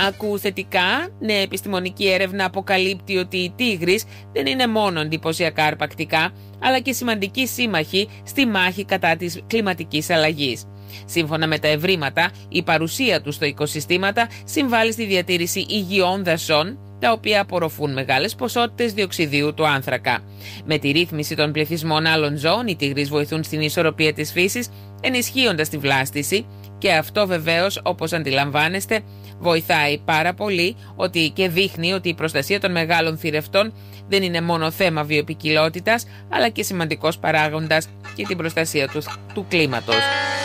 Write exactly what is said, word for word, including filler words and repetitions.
Άκου θετικά, νέα επιστημονική έρευνα αποκαλύπτει ότι οι τίγρεις δεν είναι μόνο εντυπωσιακά αρπακτικά, αλλά και σημαντικοί σύμμαχοι στη μάχη κατά της κλιματικής αλλαγής. Σύμφωνα με τα ευρήματα, η παρουσία τους στο οικοσυστήματα συμβάλλει στη διατήρηση υγιών δασών, τα οποία απορροφούν μεγάλες ποσότητες διοξιδίου του άνθρακα. Με τη ρύθμιση των πληθυσμών άλλων ζώων, οι τίγρεις βοηθούν στην ισορροπία της φύσης, ενισχύοντας τη βλάστηση, και αυτό βεβαίως, όπως αντιλαμβάνεστε, βοηθάει πάρα πολύ ότι και δείχνει ότι η προστασία των μεγάλων θηρευτών δεν είναι μόνο θέμα βιοποικιλότητας, αλλά και σημαντικός παράγοντας για την προστασία του, του κλίματος.